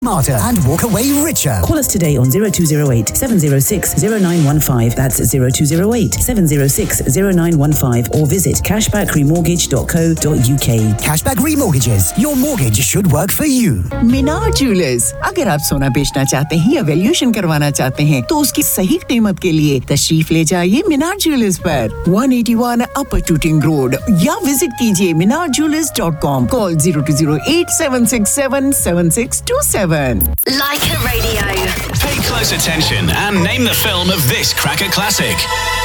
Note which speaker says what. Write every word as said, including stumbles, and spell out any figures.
Speaker 1: smarter and walk away richer.
Speaker 2: Call us today on zero two zero eight, seven zero six, zero nine one five. That's zero two zero eight, seven zero six, zero nine one five or visit cashback remortgage dot co dot u k.
Speaker 1: Cashback Remortgages. Your mortgage should work for you.
Speaker 3: Minar Jewelers. अगर आप सोना बेचना चाहते हैं या valuation करवाना चाहते हैं तो उसकी सही कीमत के लिए तशरीफ ले जाइए मिनार ज्वेलर्स पर one eighty-one Upper Tooting Road या विजिट कीजिए minar jewelers dot com. Call zero two zero eight, seven six seven, seven six two seven.
Speaker 4: Like a Radio.
Speaker 5: Pay close attention and name the film of this cracker classic.